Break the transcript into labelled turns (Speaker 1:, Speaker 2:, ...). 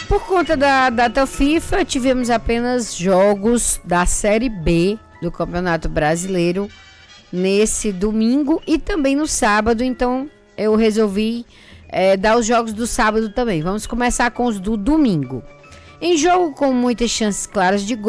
Speaker 1: Por conta da data FIFA, tivemos apenas jogos da Série B do Campeonato Brasileiro nesse domingo e também no sábado, então eu resolvi dar os jogos do sábado também. Vamos começar com os do domingo. Em jogo com muitas chances claras de gol,